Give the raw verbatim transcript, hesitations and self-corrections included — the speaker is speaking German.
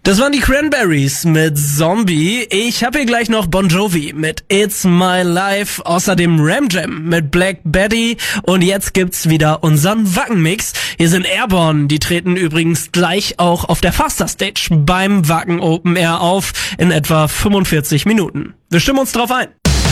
Das waren die Cranberries mit Zombie. Ich habe hier gleich noch Bon Jovi mit It's My Life. Außerdem Ram Jam mit Black Betty. Und jetzt gibt's wieder unseren Wacken-Mix. Hier sind Airborne. Die treten übrigens gleich auch auf der Faster Stage beim Wacken Open Air auf in etwa fünfundvierzig Minuten. Wir stimmen uns drauf ein.